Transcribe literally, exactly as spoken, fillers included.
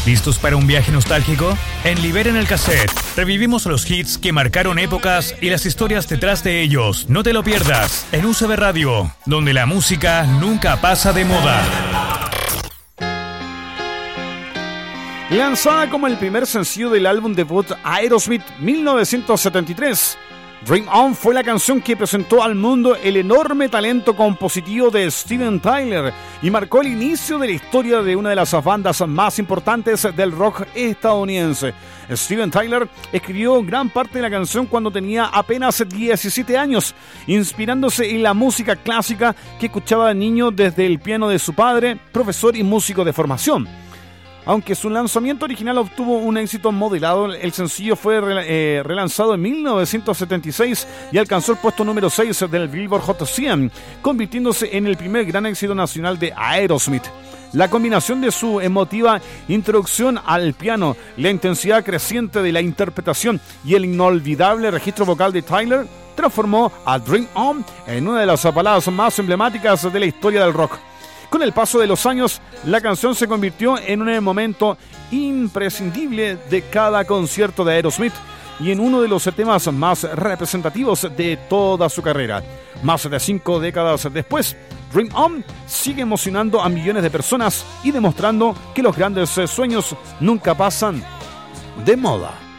¿Listos para un viaje nostálgico? En Liberen el Cassette, revivimos los hits que marcaron épocas y las historias detrás de ellos. No te lo pierdas, en U C B Radio, donde la música nunca pasa de moda. Lanzada como el primer sencillo del álbum debut Aerosmith mil novecientos setenta y tres, Dream On fue la canción que presentó al mundo el enorme talento compositivo de Steven Tyler y marcó el inicio de la historia de una de las bandas más importantes del rock estadounidense. Steven Tyler escribió gran parte de la canción cuando tenía apenas diecisiete años, inspirándose en la música clásica que escuchaba de niño desde el piano de su padre, profesor y músico de formación. Aunque su lanzamiento original obtuvo un éxito moderado, el sencillo fue eh, relanzado en mil novecientos setenta y seis y alcanzó el puesto número seis del Billboard Hot cien, convirtiéndose en el primer gran éxito nacional de Aerosmith. La combinación de su emotiva introducción al piano, la intensidad creciente de la interpretación y el inolvidable registro vocal de Tyler transformó a Dream On en una de las baladas más emblemáticas de la historia del rock. Con el paso de los años, la canción se convirtió en un momento imprescindible de cada concierto de Aerosmith y en uno de los temas más representativos de toda su carrera. Más de cinco décadas después, Dream On sigue emocionando a millones de personas y demostrando que los grandes sueños nunca pasan de moda.